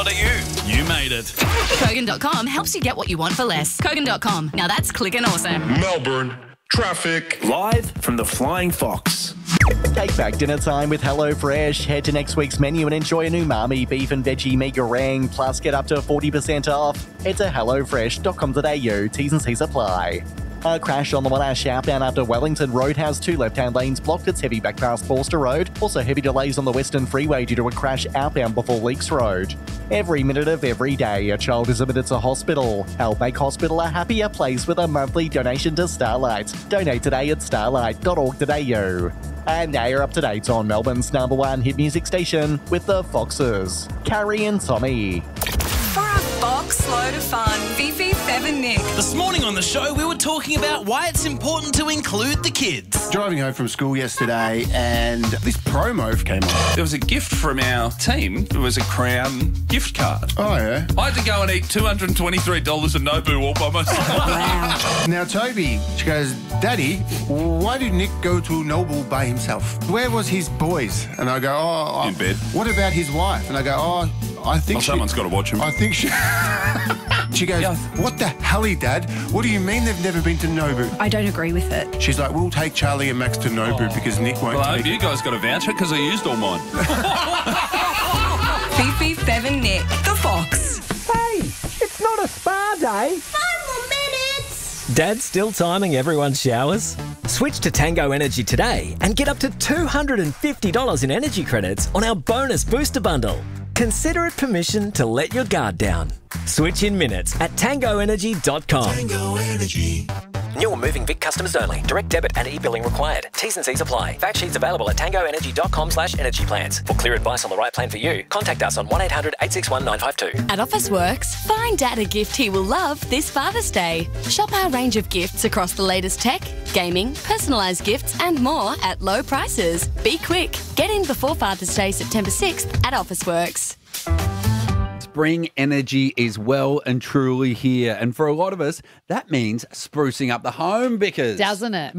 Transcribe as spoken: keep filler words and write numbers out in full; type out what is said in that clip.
You. You made it. Kogan dot com helps you get what you want for less. Kogan dot com. Now that's clicking awesome. Melbourne traffic. Live from the Flying Fox. Take back dinner time with HelloFresh. Head to next week's menu and enjoy an umami beef and veggie meat goreng. Plus, get up to forty percent off. Head to hello fresh dot com dot a u. T's and C's apply. A crash on the Monash outbound after Wellington Road has two left-hand lanes blocked. It's heavy back past Forster Road. Also heavy delays on the Western Freeway due to a crash outbound before Leaks Road. Every minute of every day, a child is admitted to hospital. Outback Hospital, a happier place with a monthly donation to Starlight. Donate today at starlight dot org dot a u. And now you're up to date on Melbourne's number one hit music station with the Foxes. Carrie and Tommy. For a box load of fun, Fifi, Fev and Nick. This morning on the show, we were talking about why it's important to include the kids. Driving home from school yesterday and this promo came on. There was a gift from our team. It was a Crown gift card. Oh, yeah? I had to go and eat two hundred twenty-three dollars of Nobu all by myself. Wow. Now, Toby, she goes, Daddy, why did Nick go to Noble by himself? Where was his boys? And I go, oh... In bed. What about his wife? And I go, oh, I think Well, she... someone's got to watch him. I think she... She goes, Yeah. what the helly, Dad? What do you mean they've never been to Nobu? I don't agree with it. She's like, we'll take Charlie and Max to Nobu because Nick won't Well, I take hope you guys got a voucher because I used all mine. Fifi, Fev and Nick. The Fox. Hey, it's not a spa day. Five more minutes. Dad's still timing everyone's showers? Switch to Tango Energy today and get up to two hundred fifty dollars in energy credits on our bonus booster bundle. Consider it permission to let your guard down. Switch in minutes at tango energy dot com. Tango Energy. New or moving Vic customers only. Direct debit and e-billing required. T's and C's apply. Fact sheets available at tango energy dot com slash energy plans. For clear advice on the right plan for you, contact us on one eight hundred eight six one nine five two. At Officeworks, find Dad a gift he will love this Father's Day. Shop our range of gifts across the latest tech, gaming, personalised gifts and more at low prices. Be quick. Get in before Father's Day, September sixth at Officeworks. Spring energy is well and truly here. And for a lot of us, that means sprucing up the home, Bickers. Doesn't it?